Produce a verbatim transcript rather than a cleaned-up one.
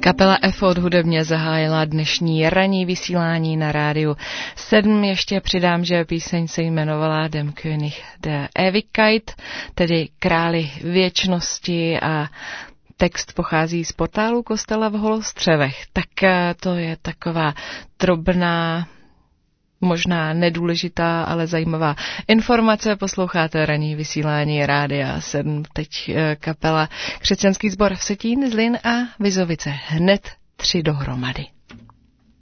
Kapela Efod hudebně zahájila dnešní ranní vysílání na rádiu sedm. Ještě přidám, že píseň se jmenovala Dem König der Ewigkeit, tedy Králi věčnosti, a text pochází z portálu kostela v Holostřevech. Tak to je taková drobná, možná nedůležitá, ale zajímavá informace. Posloucháte ranní vysílání Rádia sedm. Teď kapela Křesťanský sbor Vsetín, Zlín a Vizovice. Hned tři dohromady.